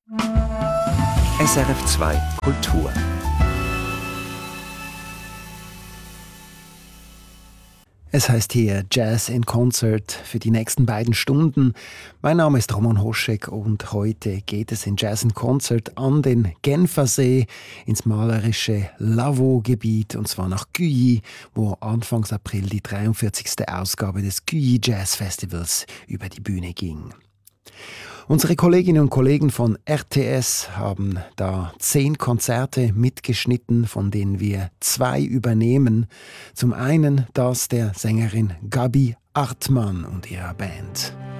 SRF 2 Kultur. Es heißt hier Jazz in Concert für die nächsten beiden Stunden. Mein Name ist Roman Hoschek und heute geht es in Jazz in Concert an den Genfersee, ins malerische Lavaux-Gebiet, und zwar nach Cuilly, wo Anfangs April die 43. Ausgabe des Cuilly Jazz Festivals über die Bühne ging. Unsere Kolleginnen und Kollegen von RTS haben da 10 Konzerte mitgeschnitten, von denen wir 2 übernehmen. Zum einen das der Sängerin Gabi Artmann und ihrer Band.